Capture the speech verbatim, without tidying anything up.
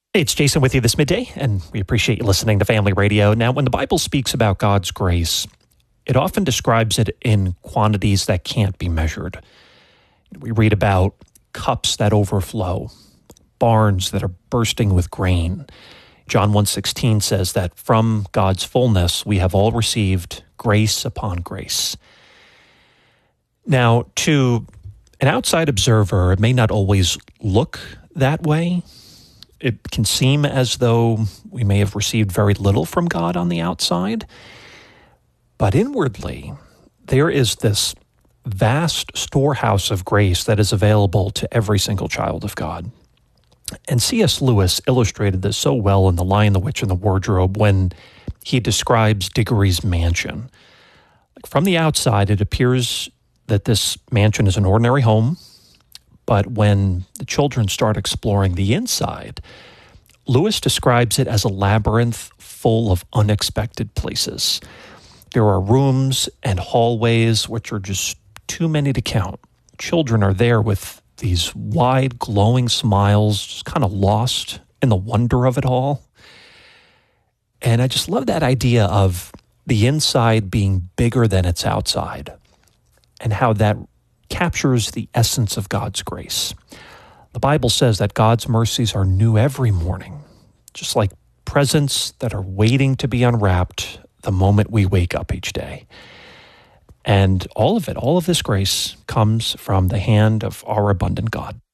Hey, it's Jason with you this midday, and we appreciate you listening to Family Radio. Now, when the Bible speaks about God's grace, it often describes it in quantities that can't be measured. We read about cups that overflow, barns that are bursting with grain. John one sixteen says that from God's fullness, we have all received grace upon grace. Now, to an outside observer, it may not always look that way. It can seem as though we may have received very little from God on the outside. But inwardly, there is this vast storehouse of grace that is available to every single child of God. And C S Lewis illustrated this so well in The Lion, the Witch, and the Wardrobe when he describes Diggory's mansion. From the outside, it appears that this mansion is an ordinary home. But when the children start exploring the inside, Lewis describes it as a labyrinth full of unexpected places. There are rooms and hallways which are just too many to count. Children are there with these wide, glowing smiles, just kind of lost in the wonder of it all. And I just love that idea of the inside being bigger than its outside, and how that captures the essence of God's grace. The Bible says that God's mercies are new every morning, just like presents that are waiting to be unwrapped the moment we wake up each day. And all of it, all of this grace comes from the hand of our abundant God.